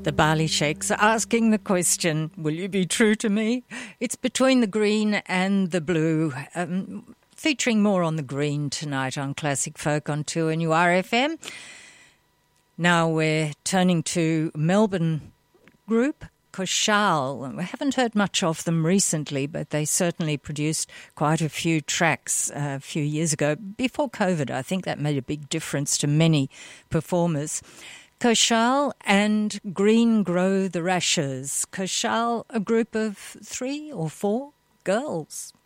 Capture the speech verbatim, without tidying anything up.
The Bali Sheiks are asking the question, will you be true to me? It's between the green and the blue, um, featuring more on the green tonight on Classic Folk on two N U R F M. Now we're turning to Melbourne group Kaushal. We haven't heard much of them recently, but they certainly produced quite a few tracks uh, a few years ago. Before COVID, I think that made a big difference to many performers. Kaushal and Green Grow the Rashes. Kaushal, a group of three or four girls.